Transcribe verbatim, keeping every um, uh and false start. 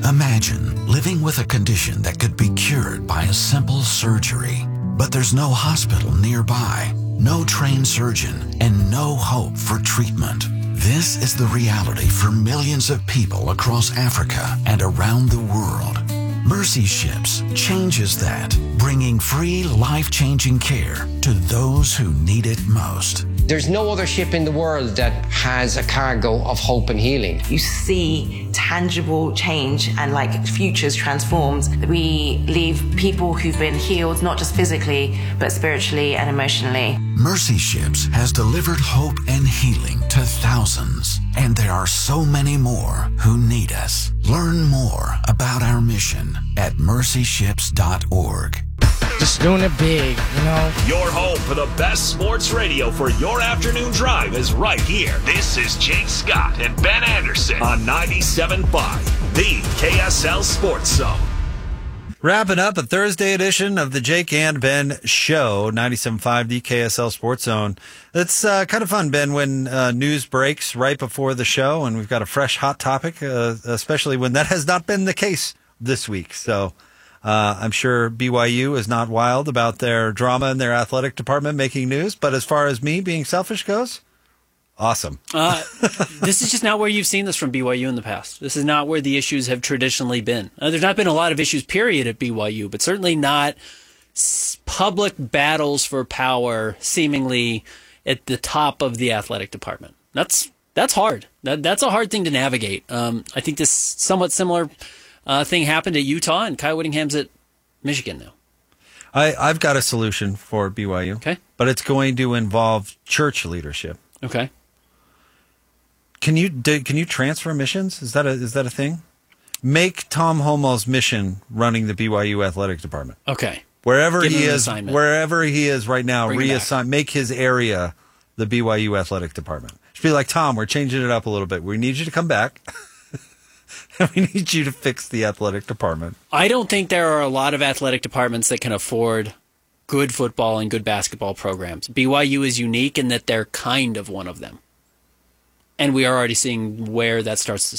Imagine living with a condition that could be cured by a simple surgery, but there's no hospital nearby, no trained surgeon, and no hope for treatment. This is the reality for millions of people across Africa and around the world. Mercy Ships changes that, bringing free, life-changing care to those who need it most. There's no other ship in the world that has a cargo of hope and healing. You see tangible change and like futures transformed. We leave people who've been healed, not just physically, but spiritually and emotionally. Mercy Ships has delivered hope and healing to thousands, and there are so many more who need us. Learn more about our mission at mercy ships dot org. Just doing it big, you know? Your home for the best sports radio for your afternoon drive is right here. This is Jake Scott and Ben Anderson on ninety-seven point five, the K S L Sports Zone. Wrapping up a Thursday edition of the Jake and Ben Show, ninety-seven point five, the K S L Sports Zone. It's uh, kind of fun, Ben, when uh, news breaks right before the show and we've got a fresh hot topic, uh, especially when that has not been the case this week. So uh, I'm sure B Y U is not wild about their drama in their athletic department making news. But as far as me being selfish goes, awesome. uh, this is just not where you've seen this from B Y U in the past. This is not where the issues have traditionally been. Uh, there's not been a lot of issues, period, at B Y U, but certainly not s- public battles for power seemingly at the top of the athletic department. That's that's hard. That, that's a hard thing to navigate. Um, I think this somewhat similar uh, thing happened at Utah, and Kyle Whittingham's at Michigan now. I, I've got a solution for B Y U, Okay. but it's going to involve church leadership. Okay. Can you do, can you transfer missions? Is that a is that a thing? Make Tom Homel's mission running the B Y U athletic department. Okay. Wherever Give he him an is, assignment. wherever he is right now, Bring him reassign. Make his area the B Y U athletic department. Should be like, Tom, we're changing it up a little bit. We need you to come back. And we need you to fix the athletic department. I don't think there are a lot of athletic departments that can afford good football and good basketball programs. B Y U is unique in that they're kind of one of them. And we are already seeing where that starts to